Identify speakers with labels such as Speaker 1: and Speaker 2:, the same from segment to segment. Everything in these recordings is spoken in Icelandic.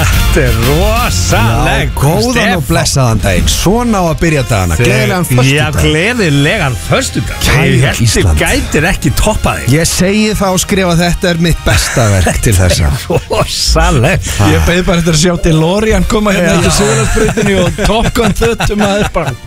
Speaker 1: Þetta rosaleg
Speaker 2: góðan og blessaðan daginn. Svona á að byrja dagana. Gleðilegan föstudag.
Speaker 1: Já, gleðilegan föstudag.
Speaker 2: Ísland.
Speaker 1: Gætir ekki toppa þig.
Speaker 2: Ég segi það og skrifa þetta mitt besta verk til þessa.
Speaker 1: Rosaleg.
Speaker 3: Ég beði bara eftir að sjá DeLorean koma hérna í Suðurlandsbrautinni og Top Gun þöttum að það bara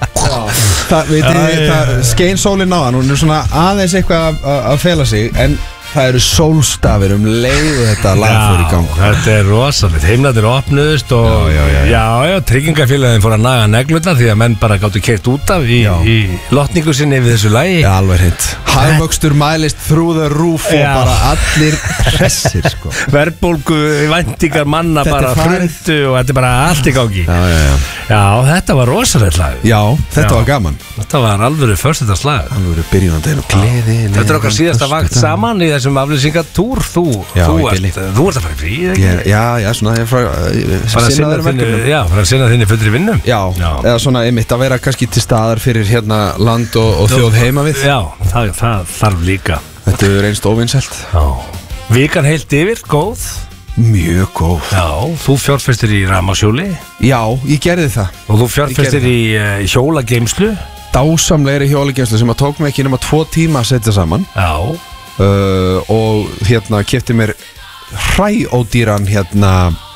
Speaker 2: Það skein sólinn á hann. Hún svona aðeins eitthvað að fela sig. En það eru sólstafir leið og þetta lag fyrir í gang.
Speaker 1: Þetta rosalegt. Heimlandir opnuðust og já, tryggingafélagin fór að naga neglurnar því að menn bara gáttu keyrt út af í lotningu sinni við þessu lagi.
Speaker 2: Já, alveg hreint. Hagvöxtur mælist through the roof og bara allir hressir sko.
Speaker 1: Verðbólgu væntingar manna
Speaker 2: Þetta
Speaker 1: bara frundu og þetta er bara allt í gangi. Já, þetta var rosalegt lag.
Speaker 2: Já, þetta var gaman.
Speaker 1: Þetta var alvöru föstudagslag.
Speaker 2: Alvöru byrjunandi og gleði.
Speaker 1: Þetta er okkar síðasta vakt saman í þessum aflýsingatúr. Þú ert að fara í frí, ekki?
Speaker 2: Já, svona ég
Speaker 1: fara að sinna þinni fullri vinnu.
Speaker 2: Já, eða svona einmitt að vera kannski til staðar fyrir hérna land og þjóð heima við.
Speaker 1: Já, það þarf líka.
Speaker 2: Þetta er einst óvinnselt.
Speaker 1: Vikan heilt yfir, góð.
Speaker 2: Mjög góð.
Speaker 1: Já, þú fjárfestir í rafmagnshjóli.
Speaker 2: Já, ég gerði það.
Speaker 1: Og þú fjárfestir í hjólageymslu.
Speaker 2: Dásamlegri hjólageymslu sem að tók mig ekki nema 2 tíma að setja saman.
Speaker 1: Já.
Speaker 2: Og hérna keypti mér hræódýran hérna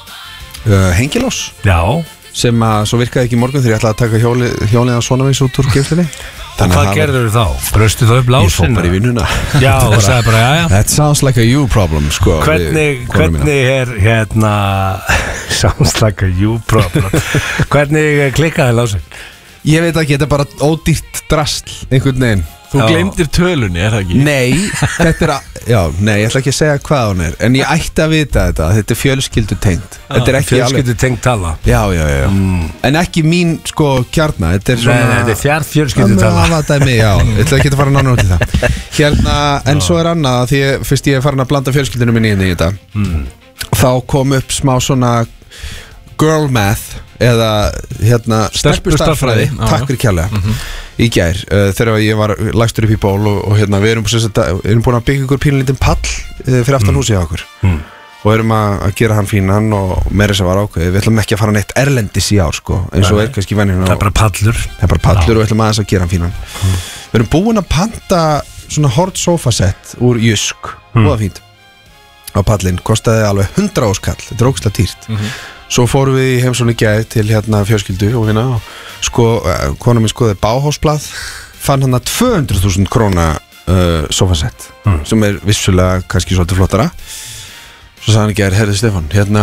Speaker 2: hengilás.
Speaker 1: Já.
Speaker 2: Sem að svo virkaði ekki í morgun þegar ég ætlaði að taka hjólið að svona veginn út úr geymslunni.
Speaker 1: Og hvað gerður þú þá? Bröstu þú upp lásinn?
Speaker 2: Ég fór bara í vinnuna.
Speaker 1: Já, og sagði bara, já.
Speaker 2: That sounds like a you problem, sko.
Speaker 1: Hvernig er hérna sounds like a you problem. Hvernig klikkaði lásinn?
Speaker 2: Ég veit ekki, þetta er bara ódýrt drasl einhvern veginn.
Speaker 3: Þú gleymdir tölunni, er það ekki?
Speaker 2: Nei, þetta er ég ætla ekki að segja hvað hún er. En ég ætti að vita þetta er fjölskyldutengt. Þetta er ekki
Speaker 1: fjölskyldutengt tala.
Speaker 2: Já. En ekki mín, sko, kjarna. Þetta er svona
Speaker 1: þetta er fjölskyldutala.
Speaker 2: Ég ætla ekki að fara nánar út í það. Hérna, en svo er annað því fyrst ég er farin að blanda fjölskyldunum minni inn í þetta. Þá kom upp smá svona girl math eða hérna stelpustarfræði. Takk fyrir kærlega. Í gær, þegar ég var lagstur upp í ból og hérna við erum búin að byggja ykkur pínlítinn pall fyrir aftan húsið á okkur og erum að gera hann fínan og meira sem var ákveðið. Við ætlum ekki að fara neitt erlendis í ár sko, eins og er kannski venjun.
Speaker 1: Það er bara pallur.
Speaker 2: Og ætlum aðeins að gera hann fínan. Við erum búin að panta svona hort sofasett úr Jysk, og það fínt á pallinn, kostaði alveg 100 áskall. Þetta er ógeðslega dýrt. Svo fórum við í heimsókn í gær til hérna fjölskyldu og hérna konan mín skoði Bauhausblað, fann hann að 200.000 króna sofasett sem er vissulega kannski svolítið flottara. Svo sagði hann í gær, herri Stefán, hérna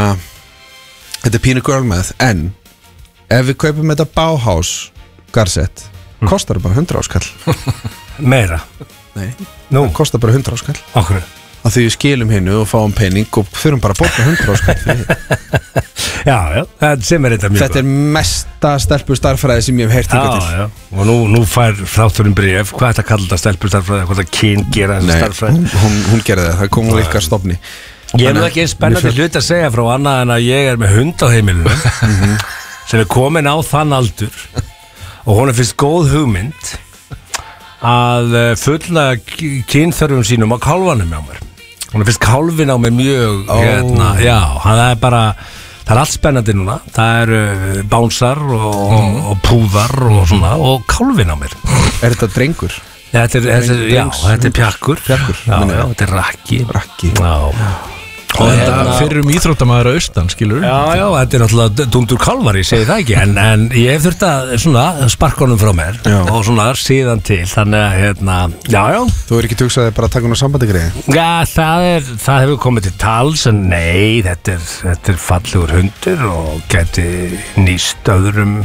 Speaker 2: þetta er pínu girl math, en ef við kaupum þetta Bauhaus garsett, kostar það bara 100 áskall.
Speaker 1: Meira?
Speaker 2: Nei, kostar bara 100 áskall.
Speaker 1: Okkur?
Speaker 2: Að því við skilum hinnu og fáum pening og þurfum bara að borga 100 áskall.
Speaker 1: Já, sem er þetta mjög.
Speaker 2: Þetta er mesta stelpustarfræði sem ég hef heyrt hingað til.
Speaker 1: Já, og nú fær þátturinn bréf. Hvað er þetta að kalla þetta stelpustarfræði? Hvað er þetta kyn gera þessi starfræði?
Speaker 2: Nei, hún gerði það kom úr ykkar stofni.
Speaker 1: Ég hef nú ekki einn spennandi hlut að segja frá annað en að ég er með hund á heimilinu sem er komin á þann aldur og hún er fyrst góð hugmynd að fulla kynþörfum sínum á kálfanum á mér. Hún er fyrst kálfin á mig mjög já, það er bara það er allt spennandi núna. Það eru bánsar og púðar og svona og kálfin á mér.
Speaker 2: Er þetta drengur?
Speaker 1: Þetta er pjakkur. Já, þetta er rakki. Já.
Speaker 3: Og þetta fyrir íþróttamaður á austan, skilur?
Speaker 1: Já, þetta er náttúrulega dundur kálvar, ég segi það ekki en ég hef þurft að svona sparka honum frá mér og svona síðan til, þannig að hérna, já.
Speaker 2: Þú er ekki tugsað bara að taka hún á sambandi greið?
Speaker 1: Já, það hefur komið til tals en nei, þetta er fallegur hundur og geti nýst öðrum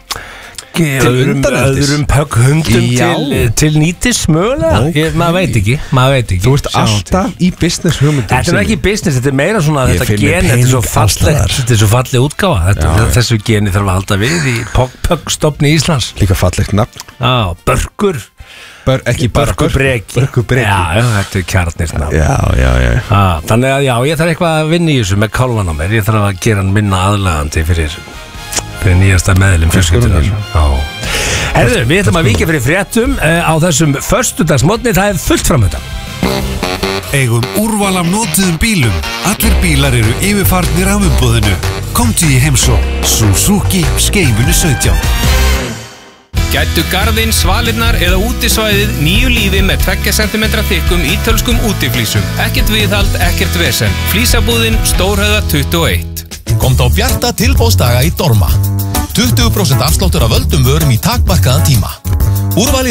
Speaker 1: höggundum til nýtis mögulega. Maður veit ekki.
Speaker 2: Þú ert alltaf í business hugmyndum.
Speaker 1: Þetta er ekki business, þetta er meira svona þetta gen, þetta er svo fallegt. Þetta er svo falleg útgáfa. Þessu geni þarf að halda við í Pöggstofni Íslands.
Speaker 2: Líka fallegt nafn.
Speaker 1: Já, Börkur. Ekki Börkubreki. Já, þetta er kjarnirna. Já. Þannig að ég þarf eitthvað að vinna í þessu með kálvan á mér. Ég þarf að gera hann minna aðlagandi fyrir nýjasta meðlum fjölskyldunar. Herðu, við ætlum að víkja fyrir fréttum á þessum föstudagsmorgni. Það er fullt framöndan.
Speaker 4: Eigum úrval af notuðum bílum. Allir bílar eru yfirfarnir af umboðinu. Komdu í heimsókn Suzuki Skeifunu 17.
Speaker 5: Gættu garðinn, svalirnar eða útisvæðið nýju lífi með 2 cm þykkum ítölskum útiflísum. Ekkert viðhald, ekkert vesen. Flísabúðin Stórhöfða 21.
Speaker 6: Komdu á bjarta tilboðsdaga í Dorma. 20% afsláttur af völdum vörum í takmarkaðan tíma. Úrvalið